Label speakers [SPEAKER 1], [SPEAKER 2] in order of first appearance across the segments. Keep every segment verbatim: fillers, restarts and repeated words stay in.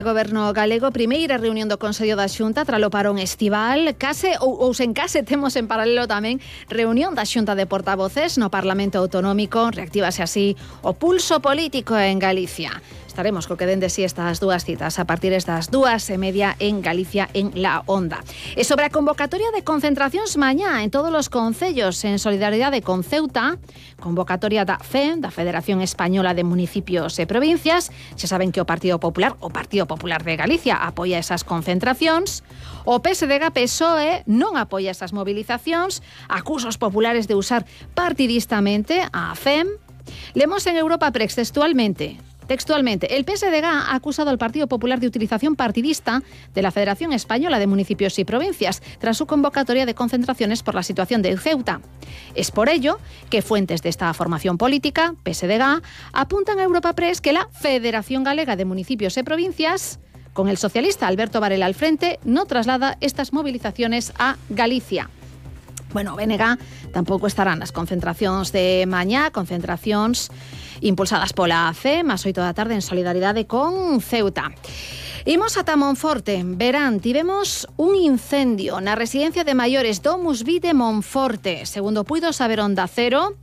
[SPEAKER 1] Goberno galego, primeira reunión do Consello da Xunta tralo parón estival, case ou, ou sen case temos en paralelo tamén reunión da Xunta de Portavoces no Parlamento Autonómico. Reactívase así o pulso político en Galicia. Estaremos co que den de si estas dúas citas a partir das dúas e media en Galicia en La Onda. E sobre a convocatoria de concentracións mañá en todos os concellos en solidaridade con Ceuta, convocatoria da F E, da Federación Española de Municipios e Provincias. Xa saben que o Partido Popular, o Partido Popular de Galicia, apoia esas concentracións. O P S D G P S O E non apoia esas movilizacións, acusa os populares de usar partidistamente a F E M. Lemos en Europa Press textualmente. Textualmente, el P S D G ha acusado al Partido Popular de utilización partidista de la Federación Española de Municipios y Provincias tras su convocatoria de concentraciones por la situación de Ceuta. Es por ello que fuentes de esta formación política, P S D G, apuntan a Europa Press que la Federación Galega de Municipios y Provincias, con el socialista Alberto Varela al frente, no traslada estas movilizaciones a Galicia. Bueno, B N G tampouco estarán nas concentracións de mañá, concentracións impulsadas pola C E M, ás oito da tarde en solidaridade con Ceuta. Imos ata Monforte. Verán, tivemos un incendio na residencia de maiores Domus Vi de Monforte. Segundo puido saber Onda Cero,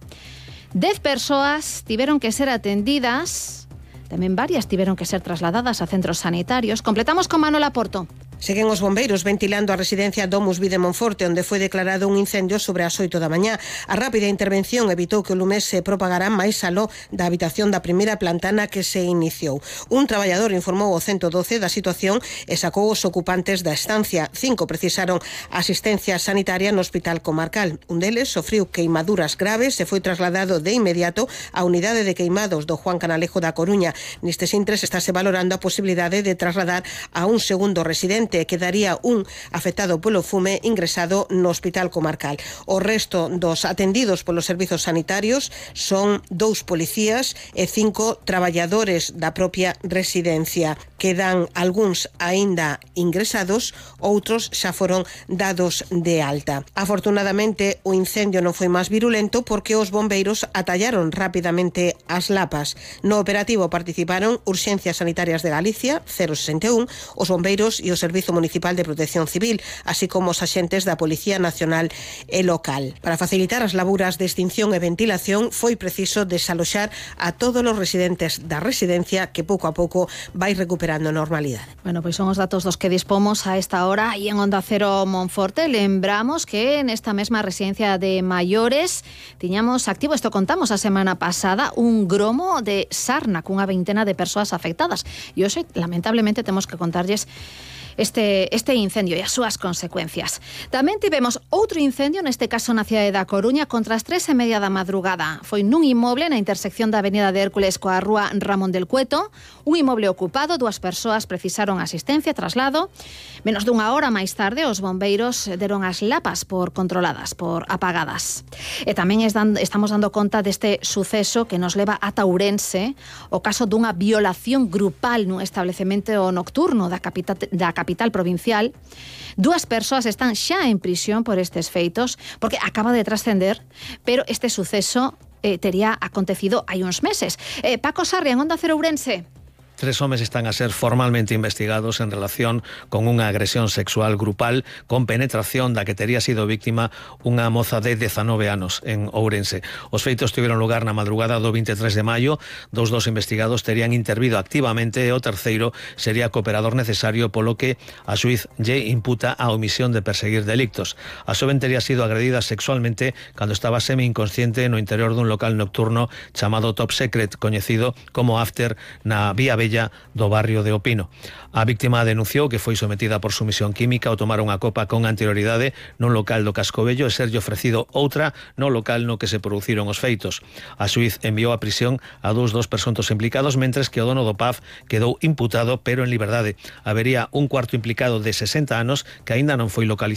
[SPEAKER 1] dez persoas tiveron que ser atendidas, tamén varias tiveron que ser trasladadas a centros sanitarios. Completamos con Manuela Porto.
[SPEAKER 2] Seguen os bombeiros ventilando a residencia Domus Vi de Monforte, onde foi declarado un incendio sobre as oito da mañá. A rápida intervención evitou que o lume se propagara máis aló da habitación da primeira planta na que se iniciou. Un traballador informou ao ciento doce da situación e sacou os ocupantes da estancia. Cinco precisaron asistencia sanitaria no hospital comarcal. Un deles sofriu queimaduras graves e foi trasladado de inmediato á unidade de queimados do Juan Canalejo da Coruña. Nestes intres estáse valorando a posibilidade de trasladar a un segundo residente, e quedaría un afectado polo fume ingresado no hospital comarcal. O resto dos atendidos polos servizos sanitarios son dous policías e cinco traballadores da propia residencia. Quedan algúns aínda ingresados, outros xa foron dados de alta. Afortunadamente, o incendio non foi máis virulento porque os bombeiros atallaron rapidamente as lapas. No operativo participaron Urxencias Sanitarias de Galicia, cero sesenta e un, os bombeiros e o Servizo Municipal de Protección Civil, así como os axentes da Policía Nacional e local. Para facilitar as laburas de extinción e ventilación, foi preciso desaloxar a todos os residentes da residencia, que pouco a pouco vai recuperando normalidade.
[SPEAKER 1] Bueno, pois son os datos dos que dispomos a esta hora e en Onda Cero Monforte. Lembramos que nesta mesma residencia de maiores tiñamos activo, isto contamos a semana pasada, un gromo de sarna cunha veintena de persoas afectadas. E hoxe, lamentablemente, temos que contarlles Este, este incendio e as súas consecuencias. Tamén tivemos outro incendio, neste caso na cidade da Coruña, contra as tres e media da madrugada. Foi nun inmoble na intersección da avenida de Hércules coa rúa Ramón del Cueto, un inmoble ocupado, dúas persoas precisaron asistencia, traslado. Menos dunha hora máis tarde, os bombeiros deron as lapas por controladas, por apagadas. E tamén estamos dando conta deste suceso que nos leva ata Ourense, o caso dunha violación grupal nun establecemento nocturno da capital, da capital capital provincial. Dúas persoas están xa en prisión por estes feitos, porque acaba de trascender, pero este suceso eh, tería acontecido hai uns meses. Eh, Paco Sarria, en Onda Cero Ourense.
[SPEAKER 3] Tres homes están a ser formalmente investigados en relación con unha agresión sexual grupal con penetración da que tería sido víctima unha moza de dezanove anos en Ourense. Os feitos tiveron lugar na madrugada do vinte e tres de maio. Dos dos investigados terían intervido activamente e o terceiro sería cooperador necesario, polo que a xuiz lle imputa a omisión de perseguir delictos. A xoven tería sido agredida sexualmente cando estaba semi-inconsciente no interior dun local nocturno chamado Top Secret, coñecido como After, na Vía Bella do barrio de Opino. A víctima denunciou que foi sometida por sumisión química ao tomar unha copa con anterioridade nun local do Cascovello e serlle ofrecido outra no local no que se produciron os feitos. A xuiz enviou a prisión a dous dos presuntos implicados, mentres que o dono do P A F quedou imputado pero en liberdade. Habería un cuarto implicado de sesenta anos que aínda non foi localizado.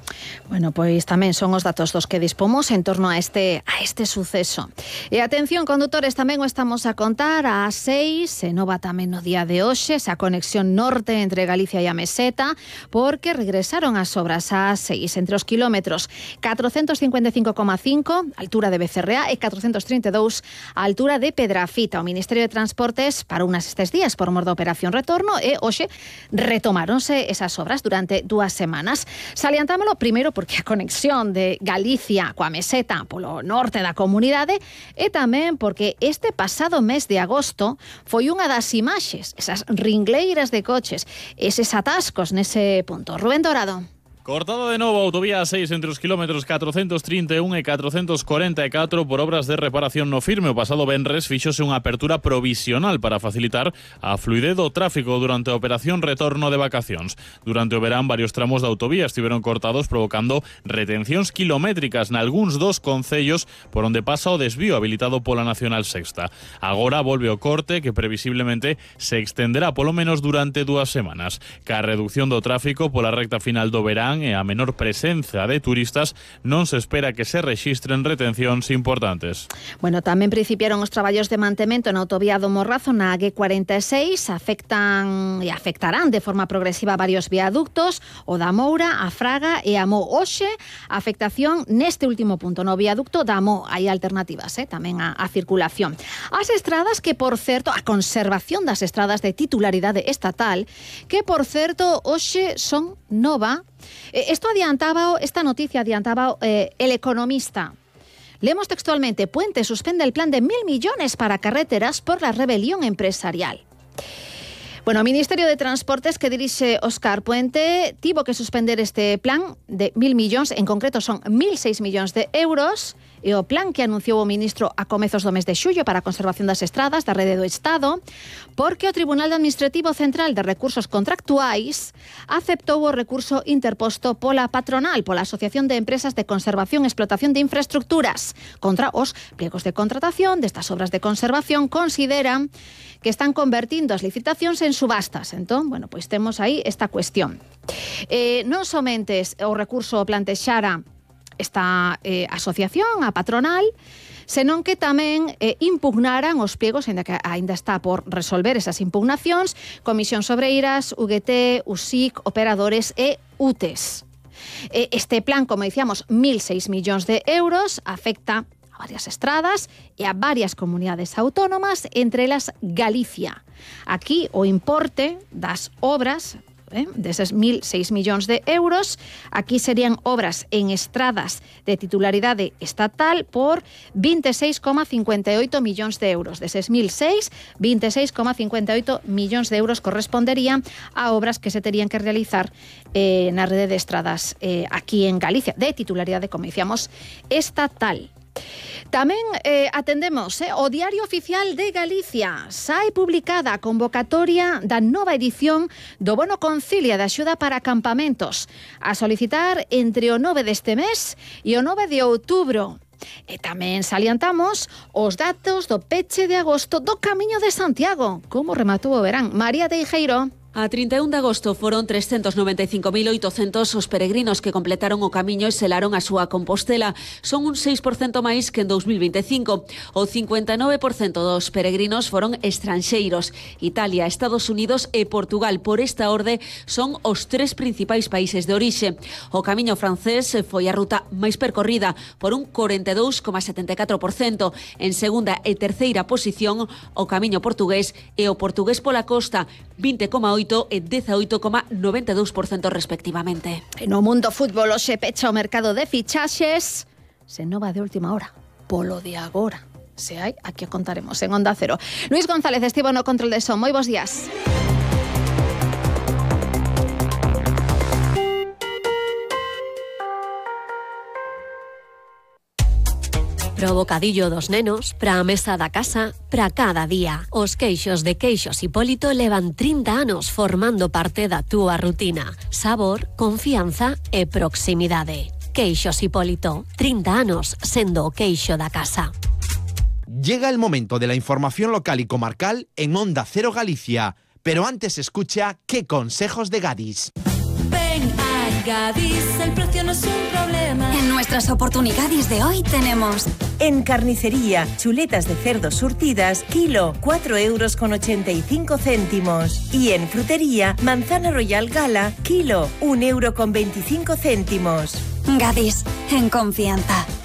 [SPEAKER 1] Bueno, pois tamén son os datos dos que dispomos en torno a este a este suceso. E atención, condutores, tamén o estamos a contar ás seis, se nova tamén no día de hoxe, esa conexión norte entre Galicia e a Meseta, porque regresaron as obras ás seis, entre os kilómetros catrocentos cincuenta e cinco coma cinco, altura de Becerrea, e catrocentos trinta e dous, a altura de Pedrafita. O Ministerio de Transportes parou unas estes días por mor da operación retorno e hoxe retomáronse esas obras durante dúas semanas. Salientámolo primeiro porque a conexión de Galicia coa Meseta polo norte da comunidade e tamén porque este pasado mes de agosto foi unha das imaxes, esas ringleiras de coches, eses atascos nese punto. Rubén Dorado.
[SPEAKER 4] Cortada de novo a autovía seis entre os kilómetros catrocentos trinta e un e catrocentos corenta e catro por obras de reparación no firme. O pasado venres fíxose unha apertura provisional para facilitar a fluidez do tráfico durante a operación retorno de vacacións. Durante o verán, varios tramos da autovía estiveron cortados, provocando retencións kilométricas nalgúns dos concellos por onde pasa o desvío habilitado pola Nacional Sexta. Agora volve o corte, que previsiblemente se extenderá polo menos durante dúas semanas. Ca reducción do tráfico pola recta final do verán e a menor presenza de turistas, non se espera que se rexistren retencións importantes.
[SPEAKER 1] Bueno, tamén principiaron os traballos de mantemento na autovía do Morrazo na A G cuarenta e seis, afectan e afectarán de forma progresiva varios viaductos, o da Moura, a Fraga e a Mo. Hoxe, a afectación neste último punto, no viaducto da Mo. Hai alternativas, eh, tamén a, a circulación. As estradas que, por certo, a conservación das estradas de titularidade estatal, que, por certo, hoxe son nova. Esto adiantaba, esta noticia adiantaba eh, El Economista. Leemos textualmente: Puente suspende el plan de mil millones para carreteras por la rebelión empresarial. Bueno, o Ministerio de Transportes, que dirixe Óscar Puente, tivo que suspender este plan de mil millóns, en concreto son mil seis millóns de euros, e o plan que anunciou o ministro a comezos do mes de xullo para a conservación das estradas da rede do Estado, porque o Tribunal Administrativo Central de Recursos Contractuais aceptou o recurso interposto pola patronal, pola Asociación de Empresas de Conservación e Explotación de Infraestructuras, contra os pliegos de contratación destas obras de conservación. Consideran que están convertindo as licitacións en subastas. Entón, bueno, pois temos aí esta cuestión. Eh, non somente o recurso plantexara esta eh, asociación, a patronal, senón que tamén eh, impugnaran os pliegos, ainda que ainda está por resolver esas impugnacións, Comisións Obreiras, U G T, U S I C, operadores e U T E S. Eh, este plan, como dicíamos, mil seis millóns de euros, afecta a varias estradas e a varias comunidades autónomas, entre elas Galicia. Aquí o importe das obras, Eh, deses mil seis millóns de euros, aquí serían obras en estradas de titularidade estatal por veintiséis coma cincuenta e oito millóns de euros. Deses mil seis, veintiséis coma cincuenta e oito millóns de euros corresponderían a obras que se terían que realizar eh, na rede de estradas eh, aquí en Galicia, de titularidade, como dicíamos, estatal. Tamén eh, atendemos eh, o Diario Oficial de Galicia. Sae publicada a convocatoria da nova edición do Bono Concilia de axuda para campamentos, a solicitar entre o nove deste mes e o nove de outubro. E tamén salientamos os datos do peche de agosto do Camiño de Santiago. Como rematou o verán? María Teijeiro.
[SPEAKER 5] A trinta e un de agosto foron trescentos noventa e cinco mil oitocentos os peregrinos que completaron o camiño e selaron a súa Compostela. Son un seis por cento máis que en dos mil vinte e cinco. O cincuenta e nove por cento dos peregrinos foron estranxeiros. Italia, Estados Unidos e Portugal, por esta orde, son os tres principais países de orixe. O camiño francés foi a ruta máis percorrida, por un corenta e dous coma setenta e catro por cento. En segunda e terceira posición, o camiño portugués e o portugués pola costa, vinte coma oito e dezaoito coma noventa e dous por cento respectivamente.
[SPEAKER 1] No mundo fútbol hoxe pecha o mercado de fichaxes, se nova de última hora, polo de agora. Se hai, aquí o contaremos en Onda Cero. Luis González estivo no control de son. Moi bons días.
[SPEAKER 6] Pro bocadillo dos nenos, pra a mesa da casa, pra cada día. Os queixos de Queixos Hipólito levan trinta anos formando parte da túa rutina. Sabor, confianza e proximidade. Queixos Hipólito, trinta anos sendo o queixo da casa.
[SPEAKER 7] Llega el momento de la información local y comarcal en Onda Cero Galicia. Pero antes escucha qué consejos de Gadis.
[SPEAKER 8] Ven a Gadis, el precio no es un problema.
[SPEAKER 9] En nuestras oportunidades de hoy tenemos...
[SPEAKER 10] En carnicería, chuletas de cerdo surtidas, kilo, cuatro euros con ochenta y cinco céntimos. Y en frutería, manzana Royal Gala, kilo, un euro con veinticinco céntimos.
[SPEAKER 9] Gadis, en confianza.